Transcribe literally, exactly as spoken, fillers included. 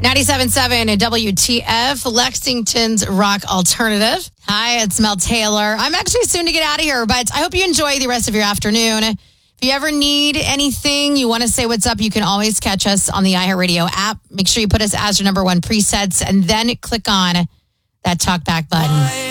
ninety-seven point seven W T F, Lexington's Rock Alternative. Hi, it's Mel Taylor. I'm actually soon to get out of here, but I hope you enjoy the rest of your afternoon. If you ever need anything, you want to say what's up, you can always catch us on the iHeartRadio app. Make sure you put us as your number one presets and then click on that talk back button.